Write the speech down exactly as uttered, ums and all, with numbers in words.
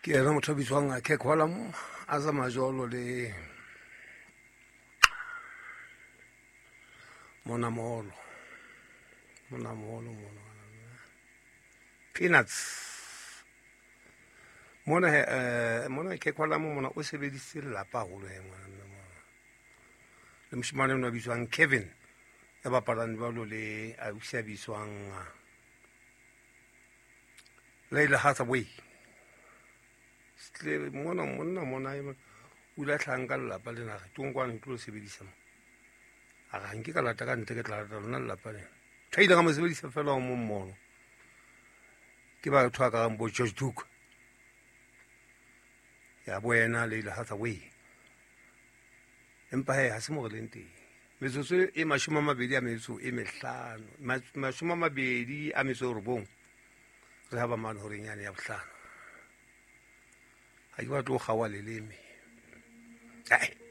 ke ena motho a bitswang a Kekwala a za majolo le mona molo mona molo mona peanuts mona eh mona Kekwala mona o sebedisitse lelapa haholo he ngwana mona le moshimane o bitswang Kevin ya bapalang ba lo le a usia bitswang Leila Hathaway le mona mona mona o la tlhanka lelapa le naga tongkwane tlo sebedisa a ga nke ka lata ka ntle ke tla lata lona lelapa le thaile ga mo sebedisa fela o mo mmono ke ba thwa ka bo George Duke ya buena Leila Hathaway empa he ha se mo re leng teng metsotso e mashome a mabedi a metso e mehlano mashome a mabedi a metso e robong re ha ba mane hore nyane ya bohlano ha ke batla go gawa leleme ai